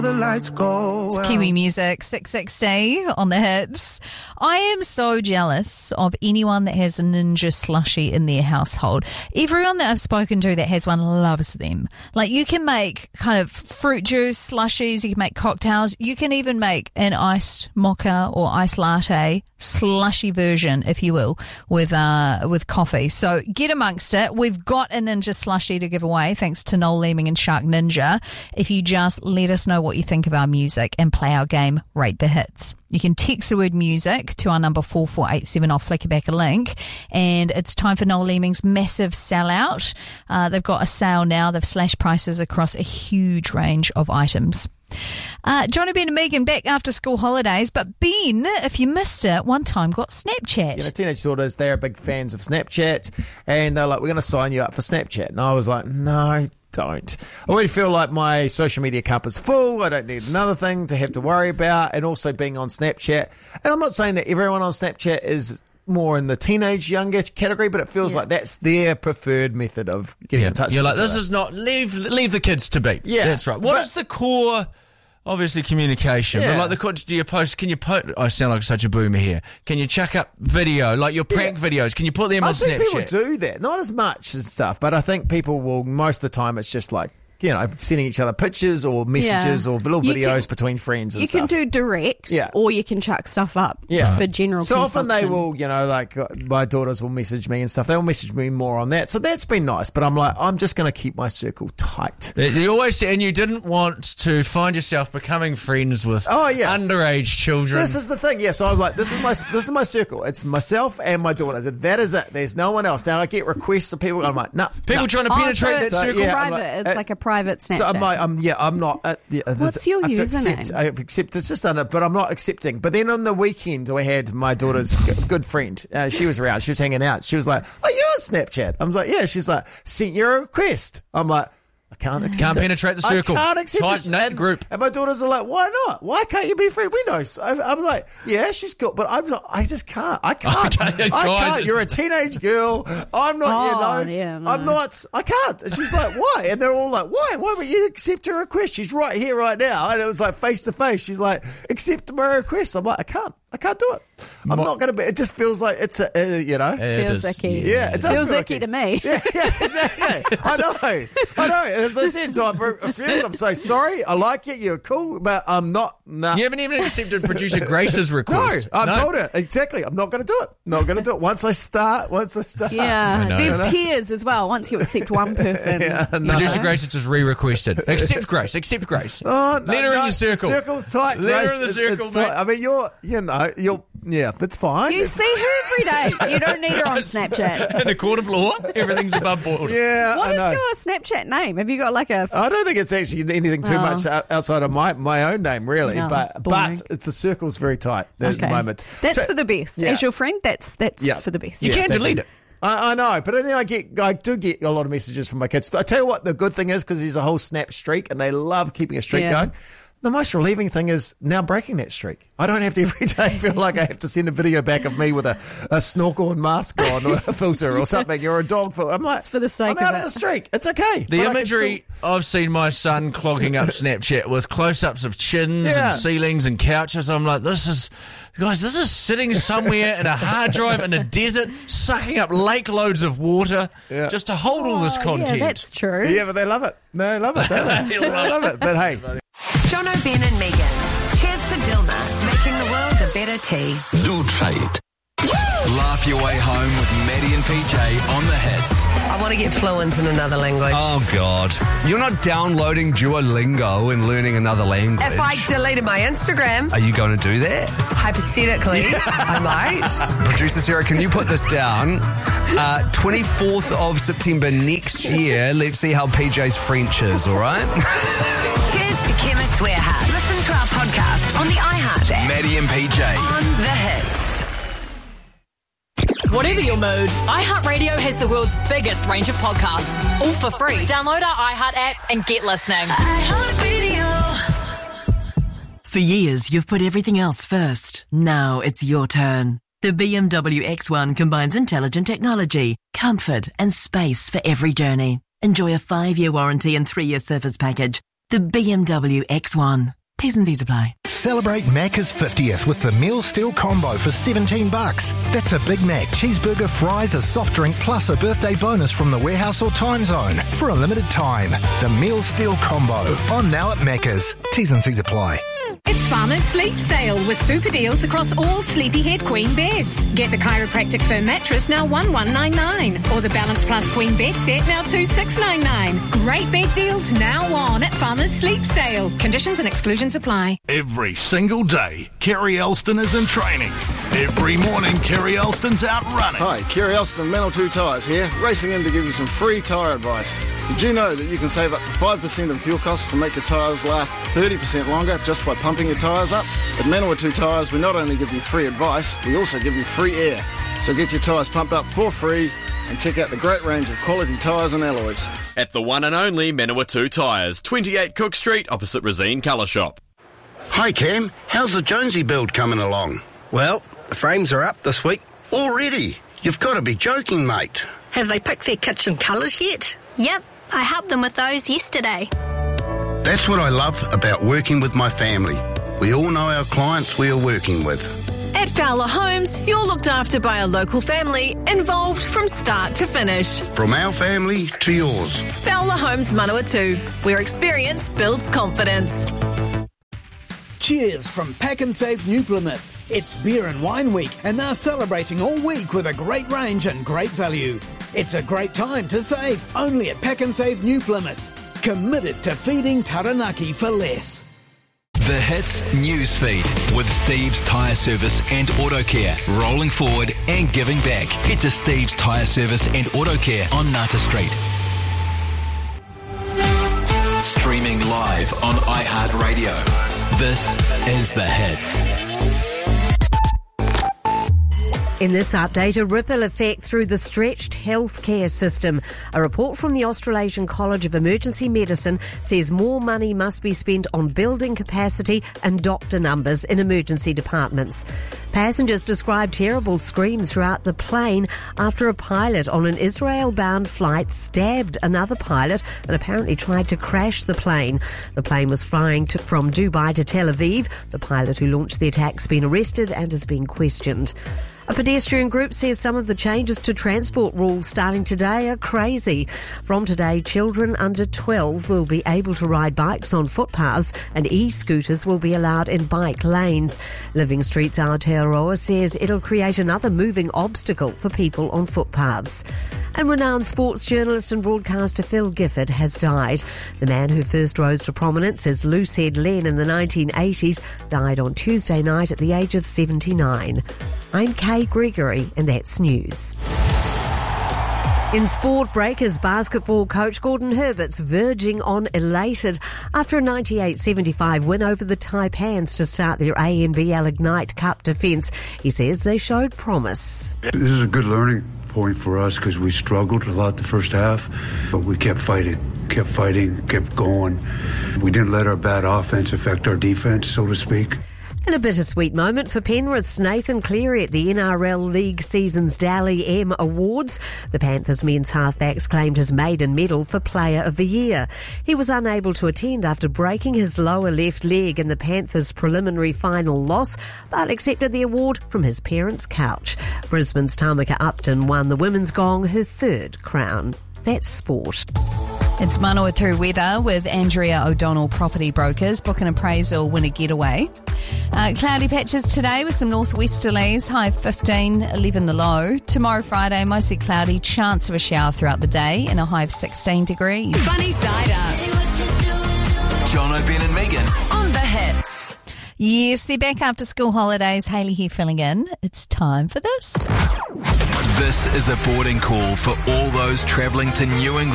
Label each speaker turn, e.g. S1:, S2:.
S1: The lights go.
S2: It's Kiwi Music, 660 on the hits. I am so jealous of anyone that has a Ninja slushie in their household. Everyone that I've spoken to that has one loves them. Like, you can make kind of fruit juice slushies, you can make cocktails, you can even make an iced mocha or iced latte slushy version, if you will, with coffee. So get amongst it. We've got a Ninja slushie to give away thanks to Noel Leeming and Shark Ninja. If you just let us know what you think of our music and play our game, Rate the Hits. You can text the word music to our number 4487. I'll flick you back a link. And it's time for Noel Leeming's massive sellout. They've got a sale now. They've slashed prices across a huge range of items. Johnny, Ben and Megan back after school holidays, but Ben, if you missed it, one time got Snapchat.
S3: Yeah, teenage daughters, they're big fans of Snapchat, and they're like, we're going to sign you up for Snapchat. And I was like, no, don't. I already feel like my social media cup is full. I don't need another thing to have to worry about, and also being on Snapchat. And I'm not saying that everyone on Snapchat is more in the teenage younger category, but it feels like that's their preferred method of getting in touch.
S4: You're
S3: with
S4: like,
S3: each
S4: this
S3: other.
S4: is not leave the kids to be.
S3: Yeah,
S4: that's right. What is the core? Obviously communication, but like do you post? Can you post? I sound like such a boomer here. Can you chuck up video, like your prank videos? Can you put them on Snapchat?
S3: I think people do that, not as much as stuff, but I think people will. Most of the time, it's just like, you know, sending each other pictures or messages or little videos between friends and stuff.
S5: You can do direct, or you can chuck stuff up for general
S3: So
S5: consumption.
S3: often they will, you know, like my daughters will message me and stuff. They will message me more on that. So that's been nice. But I'm like, I'm just going to keep my circle tight.
S4: You always say, and you didn't want to find yourself becoming friends with underage children.
S3: This is the thing. Yeah, so I'm like, this is my circle. It's myself and my daughters. That is it. There's no one else. Now I get requests of people. I'm like, no.
S4: People trying to penetrate that circle.
S5: Private. It's like a private Snapchat.
S3: So I'm not.
S5: What's your username?
S3: I've accepted. It's just done it, but I'm not accepting. But then on the weekend, I had my daughter's good friend. She was around. She was hanging out. She was like, "Oh, you're on Snapchat." I was like, "Yeah." She's like, "Sent you a request." I'm like, I can't accept
S4: Can't
S3: it.
S4: penetrate the circle.
S3: I can't accept
S4: Tight knit group.
S3: And my daughters are like, why not? Why can't you be free? We know. So I'm like, yeah, she's good, but I'm not. I just can't. I can't. I can't. You're a teenage girl. I'm not. I'm not. I can't. And she's like, why? And they're all like, why? Why would you accept her request? She's right here, right now. And it was like face to face. She's like, accept my request. I'm like, I can't do it. I'm not going to be. It just feels like it's you know.
S5: Feels icky.
S3: Yeah, it does
S5: feels icky to me.
S3: Yeah, exactly. I know. As I said, so I'm so sorry. I like you. You're cool, but I'm not. Nah.
S4: You haven't even accepted producer Grace's request.
S3: No, I've told her exactly. I'm not going to do it. Not going to do it. Once I start.
S5: Yeah, there's tiers as well. Once you accept one person,
S4: Producer Grace has just re-requested. Accept Grace.
S3: Oh,
S4: Let her in your circle.
S3: Circle's tight.
S4: Let her in the circle,
S3: it's
S4: mate.
S3: tight. I mean, yeah, that's fine.
S5: you see her every day. You don't need her on Snapchat.
S4: In a court of law, everything's above board.
S3: Yeah,
S5: What
S3: I know.
S5: is your Snapchat name? Have you got like a?
S3: I don't think it's actually anything too much outside of my own name, really.
S5: No,
S3: but
S5: boring.
S3: it's the circle's very tight at the moment.
S5: That's for the best.
S3: Yeah.
S5: As your friend, that's for the best.
S4: You can't delete it.
S3: I know, but then I do get a lot of messages from my kids. I tell you what, the good thing is, because there's a whole Snap streak, and they love keeping a streak going. The most relieving thing is now breaking that streak. I don't have to every day feel like I have to send a video back of me with a snorkel and mask on, or a filter or something, or a dog filter. I'm like,
S5: it's for the sake
S3: I'm out
S5: of
S3: of
S5: it.
S3: the streak. It's okay.
S4: The imagery, I've seen my son clogging up Snapchat with close-ups of chins and ceilings and couches. I'm like, this is sitting somewhere in a hard drive in a desert, sucking up lake loads of water just to hold all this content.
S5: Yeah, that's true.
S3: Yeah, but they love it. They love it, don't they? They love it. But hey.
S6: Jono, Ben and Megan. Cheers to Dilma, making the world a better tea.
S7: Do trade. Laugh your way home with Maddie and PJ on the hits.
S6: I want to get fluent in another language.
S7: Oh, God. You're not downloading Duolingo and learning another language.
S6: If I deleted my Instagram,
S7: Are you going to do that?
S6: hypothetically, I might.
S7: Producer Sarah, can you put this down? 24th of September next year. Let's see how PJ's French is, all right?
S6: Cheers to Chemist Warehouse. Listen to our podcast on the iHeart app.
S7: Maddie and PJ.
S6: On the hits.
S8: Whatever your mood, iHeartRadio has the world's biggest range of podcasts, all for free. Download our iHeart app and get listening.
S9: For years, you've put everything else first. Now it's your turn. The BMW X1 combines intelligent technology, comfort, and space for every journey. Enjoy a 5-year warranty and 3-year service package. The BMW X1. T's and C's apply.
S1: Celebrate Macca's 50th with the Meal Steel Combo for $17. That's a Big Mac, cheeseburger, fries, a soft drink, plus a birthday bonus from the Warehouse or Time Zone for a limited time. The Meal Steel Combo. On now at Macca's. T's and C's apply.
S10: It's Farmer's Sleep Sale with super deals across all Sleepyhead Queen beds. Get the Chiropractic Firm mattress now $1,199 or the Balance Plus Queen bed set now $2,699. Great bed deals now on at Farmer's Sleep Sale. Conditions and exclusions apply.
S11: Every single day, Kerry Elston is in training. Every morning, Kerry Elston's out running.
S12: Hi, Kerry Elston, Manawatu Tyres here, racing in to give you some free tyre advice. Did you know that you can save up to 5% of fuel costs to make your tyres last 30% longer just by pumping your tyres up? At Manawatu Tyres, we not only give you free advice, we also give you free air. So get your tyres pumped up for free and check out the great range of quality tyres and alloys.
S13: At the one and only Manawatu Tyres, 28 Cook Street, opposite Rosine Colour Shop.
S14: Hi Cam, how's the Jonesy build coming along?
S15: Well, the frames are up this week.
S14: Already? You've got to be joking, mate.
S16: Have they picked their kitchen colours yet?
S17: Yep, I helped them with those yesterday.
S14: That's what I love about working with my family. We all know our clients we are working with.
S18: At Fowler Homes, you're looked after by a local family involved from start to finish.
S14: From our family to yours.
S18: Fowler Homes Manawatu, where experience builds confidence.
S19: Cheers from Pack and Save New Plymouth. It's Beer and Wine Week, and they're celebrating all week with a great range and great value. It's a great time to save, only at Pack and Save New Plymouth. Committed to feeding Taranaki for less.
S20: The Hits Newsfeed with Steve's Tyre Service and Auto Care. Rolling forward and giving back. Head to Steve's Tyre Service and Auto Care on Nata Street. Streaming live on iHeartRadio. This is The Hits.
S21: In this update, a ripple effect through the stretched healthcare system. A report from the Australasian College of Emergency Medicine says more money must be spent on building capacity and doctor numbers in emergency departments. Passengers described terrible screams throughout the plane after a pilot on an Israel-bound flight stabbed another pilot and apparently tried to crash the plane. The plane was flying from Dubai to Tel Aviv. The pilot who launched the attack has been arrested and is being questioned. A pedestrian group says some of the changes to transport rules starting today are crazy. From today, children under 12 will be able to ride bikes on footpaths and e-scooters will be allowed in bike lanes. Living Street's Aotearoa says it'll create another moving obstacle for people on footpaths. And renowned sports journalist and broadcaster Phil Gifford has died. The man who first rose to prominence as Loosehead Len in the 1980s died on Tuesday night at the age of 79. I'm Kay Gregory, and that's news. In sport, Breakers basketball coach Gordon Herbert's verging on elated after a 98-75 win over the Taipans to start their ANBL Ignite Cup defence. He says they showed promise.
S22: This is a good learning point for us because we struggled a lot the first half, but we kept fighting, kept going. We didn't let our bad offense affect our defence, so to speak.
S21: And a bittersweet moment for Penrith's Nathan Cleary at the NRL League season's Dally M Awards. The Panthers men's halfbacks claimed his maiden medal for Player of the Year. He was unable to attend after breaking his lower left leg in the Panthers' preliminary final loss, but accepted the award from his parents' couch. Brisbane's Tamika Upton won the women's gong, her third crown. That's sport.
S2: It's Manawatu weather with Andrea O'Donnell Property Brokers. Book an appraisal, win a getaway. Cloudy patches today with some northwesterlies, high 15, 11 the low. Tomorrow, Friday, mostly cloudy, chance of a shower throughout the day and a high of 16 degrees.
S8: Funny side up.
S20: John O'Ben and Megan
S8: On The Hits.
S2: Yes, they're back after school holidays. Hayley here filling in. It's time for this.
S20: This is a boarding call for all those travelling to New England.